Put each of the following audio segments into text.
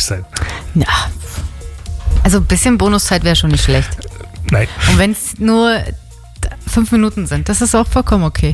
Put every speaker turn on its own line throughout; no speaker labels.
sein.
Ja. Also ein bisschen Bonuszeit wäre schon nicht schlecht.
Nein.
Und wenn es nur 5 Minuten sind, das ist auch vollkommen okay.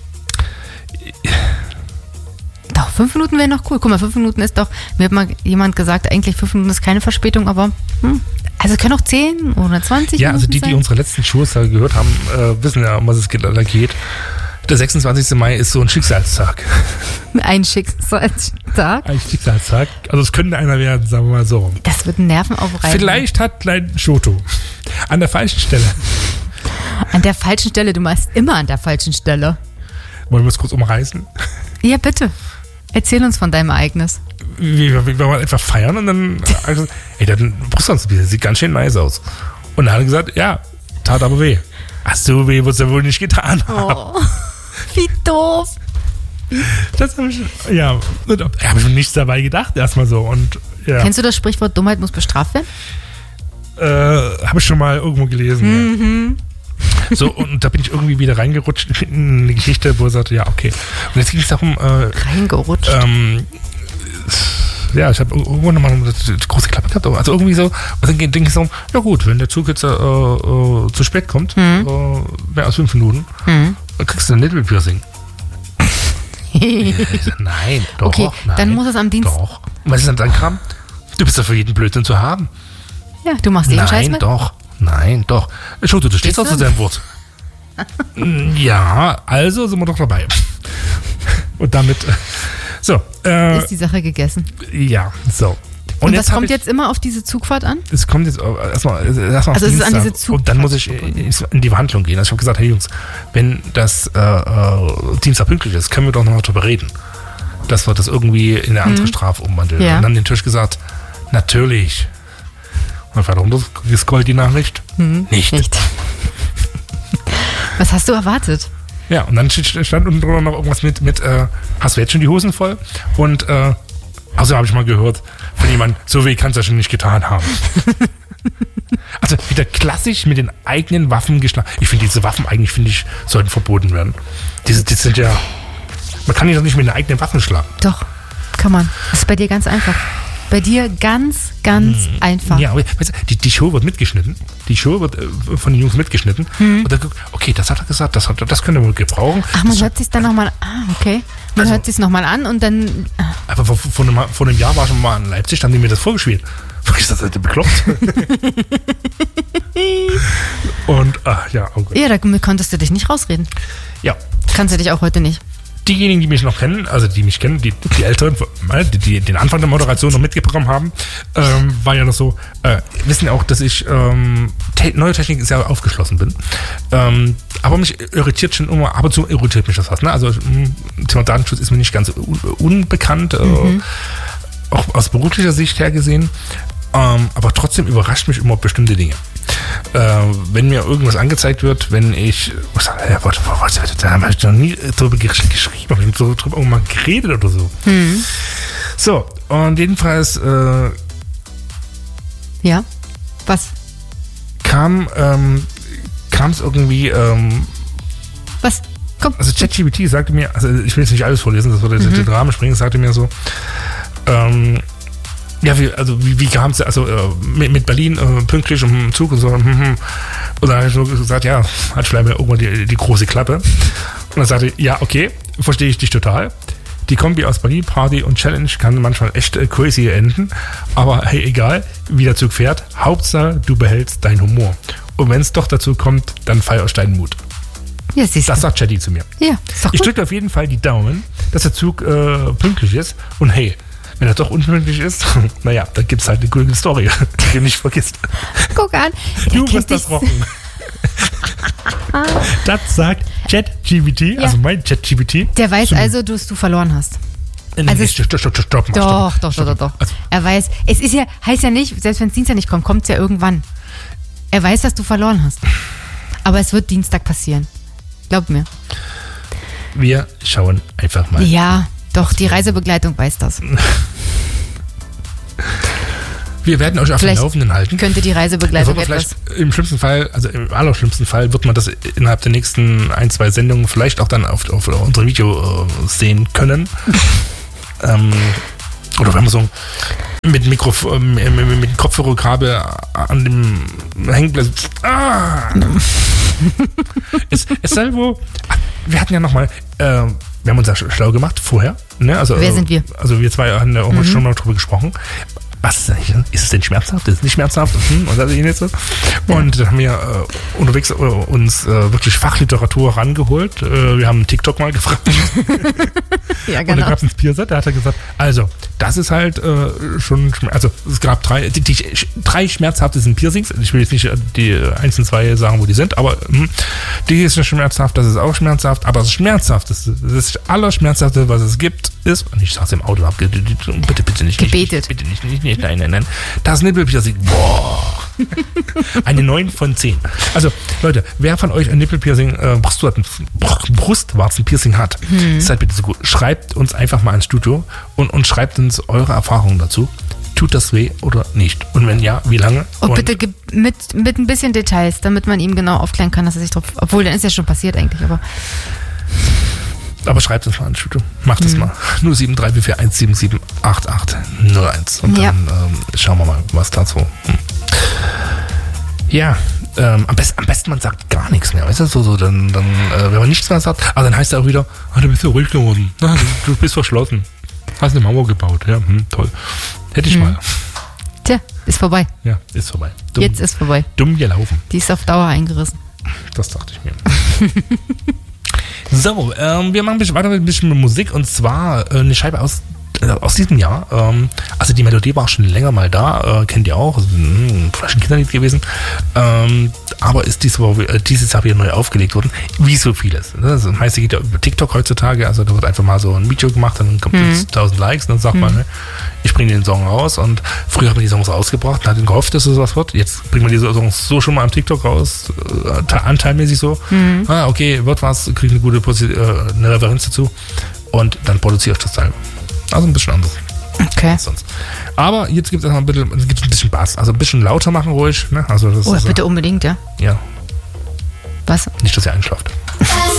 Doch, 5 Minuten wäre noch cool. Guck mal, 5 Minuten ist doch, mir hat mal jemand gesagt, eigentlich 5 Minuten ist keine Verspätung, aber also können auch 10 oder 20
Ja,
Minuten
also die unsere letzten Shows gehört haben, wissen ja, um was es da geht. Der 26. Mai ist so ein Schicksalstag.
Ein Schicksalstag?
Ein Schicksalstag. Also es könnte einer werden, sagen wir mal so.
Das wird Nerven aufreißen.
Vielleicht hat Klein Schoto an der falschen Stelle.
An der falschen Stelle? Du machst immer an der falschen Stelle.
Wollen wir es kurz umreißen?
Ja, bitte. Erzähl uns von deinem Ereignis.
Wir waren etwa feiern und dann also, ey, dein Brustwanzenbier sieht ganz schön nice aus. Und dann hat er gesagt, ja, tat aber weh. Ach so, weh wird's ja wohl nicht getan haben.
Oh, wie doof.
Das habe ich, ja, habe ich mir nichts dabei gedacht, erstmal so. Und, ja.
Kennst du das Sprichwort, Dummheit muss bestraft werden?
Habe ich schon mal irgendwo gelesen, ja. So, und da bin ich irgendwie wieder reingerutscht in eine Geschichte, wo er sagte, ja, okay. Und jetzt ging es darum,
reingerutscht?
Ja, ich habe irgendwo nochmal eine große Klappe gehabt, also irgendwie so. Und dann denke ich so, ja gut, wenn der Zug jetzt zu spät kommt, mehr als 5 Minuten, dann kriegst du ein Nipple Piercing. Nein, doch.
Okay,
nein,
dann muss es am Dienstag.
Doch. Und was ist dann kam? Du bist doch für jeden Blödsinn zu haben.
Ja, du machst eben Scheiß mit?
Nein, doch. Schoto, du stehst auch zu deinem Wort. Ja, also sind wir doch dabei. Und damit, so.
Ist die Sache gegessen.
Ja, so.
Und das kommt jetzt immer auf diese Zugfahrt an?
Es kommt jetzt erstmal auf
also
Dienstag.
An diese Zugfahrt.
Und dann muss ich in die Verhandlung gehen. Also ich habe gesagt, hey Jungs, wenn das Dienstag pünktlich ist, können wir doch noch darüber reden. Dass wir das irgendwie in eine andere Strafe umwandeln.
Ja.
Und dann den Tisch gesagt, natürlich. Und weiter runter gescrollt die Nachricht. Nicht.
Was hast du erwartet?
Ja, und dann stand unten drunter noch irgendwas mit hast du jetzt schon die Hosen voll? Und außerdem habe ich mal gehört von jemandem, so weh kann es ja schon nicht getan haben. Also wieder klassisch mit den eigenen Waffen geschlagen. Ich finde, diese Waffen eigentlich, sollten verboten werden. Die sind ja, man kann die doch nicht mit den eigenen Waffen schlagen.
Doch, kann man. Das ist bei dir ganz einfach. Bei dir ganz einfach.
Ja, aber weißt du, die Show wird mitgeschnitten. Die Show wird von den Jungs mitgeschnitten. Und dann guckt, okay, das hat er gesagt, das können wir gebrauchen.
Ach, man hört sich dann nochmal an. Okay. Man hört sich nochmal an und dann.
Aber vor einem Jahr war schon mal in Leipzig, da haben die mir das vorgespielt. Ich dachte, das ist bekloppt. Und, ja, okay.
Ja, da konntest du dich nicht rausreden.
Ja.
Kannst du dich auch heute nicht.
Diejenigen, die mich noch kennen, also die mich kennen, die Älteren, die den Anfang der Moderation noch mitbekommen haben, war ja noch so, wissen ja auch, dass ich neue Technik ist ja aufgeschlossen bin. Aber mich irritiert schon immer, ab und zu irritiert mich das was. Ne? Also Thema Datenschutz ist mir nicht ganz unbekannt, auch aus beruflicher Sicht her gesehen. Aber trotzdem überrascht mich immer bestimmte Dinge. Wenn mir irgendwas angezeigt wird, wenn ich da habe ich noch nie drüber geschrieben, so drüber irgendwann geredet oder so. So, und jedenfalls
ja, was?
Kam es irgendwie
was? Komm.
Also ChatGPT sagte mir, also ich will jetzt nicht alles vorlesen, das würde den Rahmen springen, sagte mir so, ja, wie kam es, also mit Berlin pünktlich im Zug und so. Und dann habe ich so gesagt, ja, hat vielleicht irgendwann die große Klappe. Und dann sagte ich, ja, okay, verstehe ich dich total. Die Kombi aus Berlin, Party und Challenge kann manchmal echt crazy enden. Aber hey, egal, wie der Zug fährt, Hauptsache, du behältst deinen Humor. Und wenn es doch dazu kommt, dann feier ich deinen Mut.
Ja, siehst du.
Das sagt Chatty zu mir.
Ja, ist doch
ich
gut.
drücke auf jeden Fall die Daumen, dass der Zug pünktlich ist. Und hey, wenn er doch unpünktlich ist, naja, dann gibt es halt eine gute Story, die du nicht vergisst.
Guck an.
Du wirst das rocken. Das sagt ChatGPT, also mein ChatGPT.
Der weiß also, dass du verloren hast.
Also stopp.
Doch. Also, er weiß, es ist ja, heißt ja nicht, selbst wenn es Dienstag nicht kommt, kommt es ja irgendwann. Er weiß, dass du verloren hast. Aber es wird Dienstag passieren. Glaub mir.
Wir schauen einfach mal.
Ja, doch, die Reisebegleitung weiß das.
Wir werden euch auf dem Laufenden halten.
Könnte die Reisebegleitung etwas.
Im schlimmsten Fall, also im allerschlimmsten Fall, wird man das innerhalb der nächsten 1-2 Sendungen vielleicht auch dann auf unserem Video sehen können. Oder wenn wir so mit mit Kopfhörerkabel an dem Hängeplatz. Ist selber. Wir hatten ja nochmal, wir haben uns ja schlau gemacht vorher. Ne? Also,
wer sind wir?
Also wir zwei haben ja auch schon mal drüber gesprochen. Was ist eigentlich? Ist es denn schmerzhaft? Ist es nicht schmerzhaft? Und das ist so. Und dann haben wir unterwegs uns wirklich Fachliteratur rangeholt. Wir haben TikTok mal gefragt.
Ja, genau.
Und da gab es einen Spearset, der hat gesagt, also, das ist halt schon, also es gab drei schmerzhaftesten Piercings. Ich will jetzt nicht die 1 und 2 sagen, wo die sind, aber die ist schmerzhaft, das ist auch schmerzhaft, aber das Schmerzhafteste, das Allerschmerzhafteste, was es gibt, ist, und ich sag's im Auto, bitte nicht.
Gebetet.
Bitte nicht, nein. Das Nippelpiercing, boah. Eine 9 von 10. Also, Leute, wer von euch ein Nippelpiercing, Brustwarzenpiercing hat, seid bitte so gut. Schreibt uns einfach mal ins Studio und schreibt uns eure Erfahrungen dazu. Tut das weh oder nicht? Und wenn ja, wie lange?
Und bitte mit ein bisschen Details, damit man ihm genau aufklären kann, dass er sich drauf. Obwohl, dann ist ja schon passiert eigentlich,
aber schreibt uns mal ins Studio. Macht das mal. 07341778801. Und dann schauen wir mal, was dazu. Ja, am besten man sagt gar nichts mehr. Weißt du, dann wenn man nichts mehr sagt, dann heißt er auch wieder, du bist ja ruhig geworden. Du bist verschlossen. Hast eine Mauer gebaut. Ja, toll. Hätte ich mal.
Tja, ist vorbei.
Ja, ist vorbei.
Jetzt ist vorbei.
Dumm gelaufen.
Die ist auf Dauer eingerissen.
Das dachte ich mir. So, wir machen weiter mit ein bisschen Musik, und zwar eine Scheibe aus diesem Jahr. Also die Melodie war schon länger mal da, kennt ihr auch, vielleicht ein Kinderlied gewesen, aber ist dieses Jahr wieder neu aufgelegt worden, wie so vieles. Das heißt, es geht ja über TikTok heutzutage, also da wird einfach mal so ein Video gemacht, dann kommt es 1000 Likes, und dann sagt man, ich bringe den Song raus, und früher hat man die Songs rausgebracht und hat gehofft, dass es was wird. Jetzt bringen wir die Songs so schon mal am TikTok raus, anteilmäßig so. Okay, wird was, kriege eine gute eine Referenz dazu, und dann produziere ich das Teil. Also ein bisschen anders.
Okay.
Sonst. Aber jetzt gibt es ein bisschen Bass. Also ein bisschen lauter machen ruhig. Ne? Also das ist,
bitte unbedingt, ja.
Ja.
Was?
Nicht, dass ihr einschlaft.